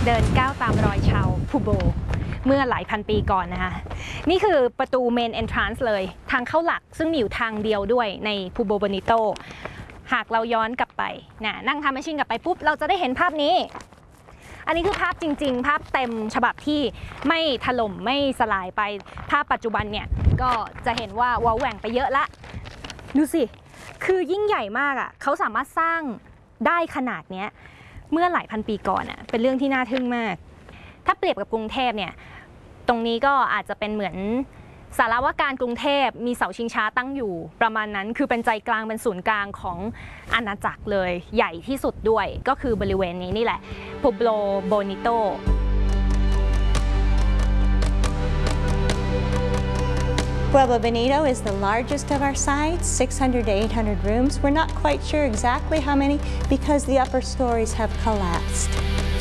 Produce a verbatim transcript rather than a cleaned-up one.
เดินก้าวตามรอยชาวพูโบเมื่อหลายพันปีก่อนนะคะนี่คือประตู Main Entrance เลยทางเข้าหลักซึ่งมีอยู่ทางเดียวด้วยในพูโบ โบนิโตหากเราย้อนกลับไปนะนั่งทำแมชชีนกลับไปปุ๊บเราจะได้เห็นภาพนี้อันนี้คือภาพจริงๆภาพเต็มฉบับที่ไม่ถล่มไม่สลายไปภาพปัจจุบันเนี่ยก็จะเห็นว่าว้าแหว่งไปเยอะละดูสิคือยิ่งใหญ่มากอ่ะเขาสามารถสร้างได้ขนาดเนี้ยเมื่อหลายพันปีก่อนอ่ะเป็นเรื่องที่น่าทึ่งมากถ้าเปรียบกับกรุงเทพเนี่ยตรงนี้ก็อาจจะเป็นเหมือนสารวการกรุงเทพมีเสาชิงช้าตั้งอยู่ประมาณนั้นคือเป็นใจกลางเป็นศูนย์กลางของอาณาจักรเลยใหญ่ที่สุดด้วยก็คือบริเวณนี้นี่แหละพูโบโบนิโต Pueblo Bonito is the largest of our sites, six hundred to eight hundred rooms. We're not quite sure exactly how many because the upper stories have collapsed.